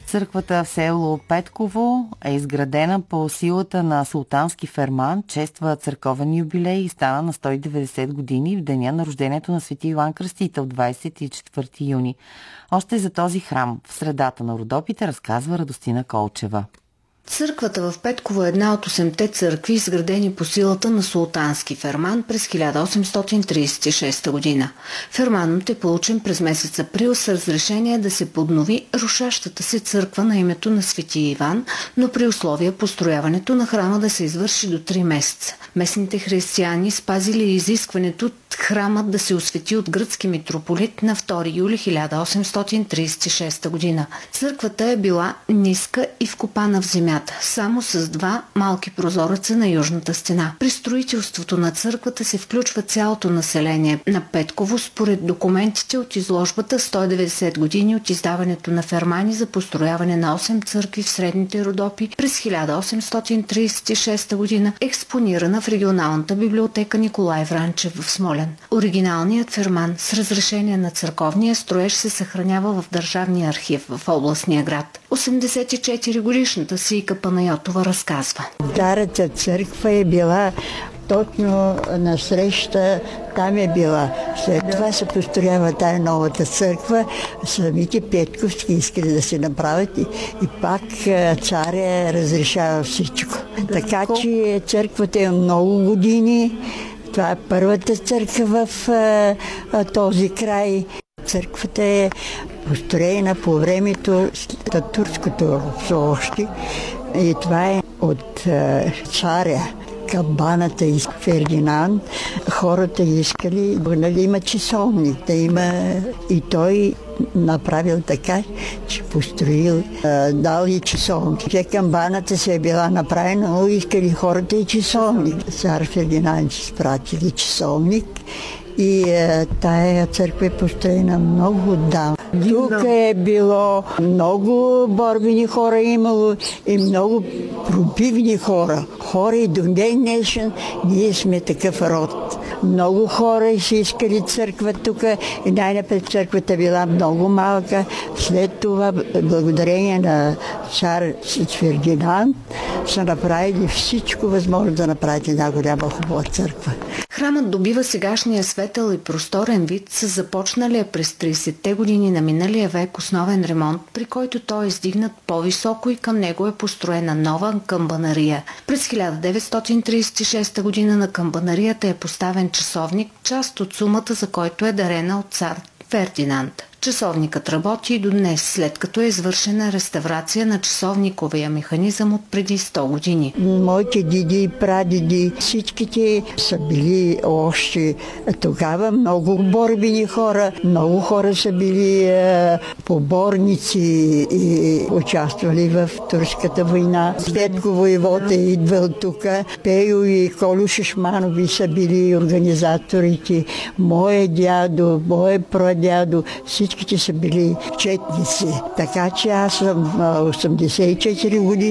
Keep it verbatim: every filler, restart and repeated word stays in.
Църквата в село Петково е изградена по силата на султански ферман, чества църковен юбилей и стана на сто и деветдесет години в деня на рождението на свети Йоан Кръстител, двадесет и четвърти юни. Още за този храм в средата на Родопите разказва Радостина Колчева. Църквата в Петково е една от осемте църкви, изградени по силата на султански ферман през хиляда осемстотин тридесет и шеста година. Ферманът е получен през месец април с разрешение да се поднови рушащата се църква на името на свети Иван, но при условие построяването на храма да се извърши до три месеца. Местните християни спазили изискването храмът да се освети от гръцки митрополит на втори юли хиляда осемстотин тридесет и шеста година. Църквата е била ниска и вкопана в земята, само с два малки прозореца на южната стена. При строителството на църквата се включва цялото население на Петково според документите от изложбата сто и деветдесет години от издаването на фермани за построяване на осем църкви в Средните Родопи през хиляда осемстотин тридесет и шеста година, експонирана в регионалната библиотека Николай Вранчев в Смолян. Оригиналният ферман с разрешение на църковния строеж се съхранява в Държавния архив в областния град. осемдесет и четири годишната Сийка Панайотова разказва. Старата църква е била точно насреща, там е била. След това се построява тая новата църква. Самите Петковски искали да се направят и, и пак царя разрешава всичко. Така че църквата е много години. Това е първата църква в а, а, този край. Църквата е построена по времето на турското робство още. И това е от а, царя. Камбаната и Фердинанд. Хората искали, нали, има часовник, да има, и той направил така, че построил, а, дал и часовник. Че камбаната се е била направена, но искали хората и часовник. Цар Фердинанд си спратили часовник и а, тая църква е построена много отдавна. Тук е било много борбени хора имало и много пробивни хора. Хора и до ден днешен ние сме такъв род. Много хора си искали църква тук и най-напред църквата била много малка. След това, благодарение на цар Фердинанд, са направили всичко възможно да направят една голяма хубава църква. Храмът добива сегашния светъл и просторен вид с започналия през тридесетте години на миналия век основен ремонт, при който той е издигнат по-високо и към него е построена нова камбанария. През хиляда деветстотин тридесет и шеста година на камбанарията е поставен часовник, част от сумата за който е дарена от цар Фердинанд. Часовникът работи и до днес, след като е извършена реставрация на часовниковия механизъм от преди сто години. Моите диди и прадеди, всичките са били още тогава много борбени хора. Много хора са били е, поборници и участвали в Турската война. Петко воевода е идвал тук. Пейо и Колю Шишманови са били организаторите. Мое дядо, мое прадядо, всичките са били четници. Така че аз съм осемдесет и четири години.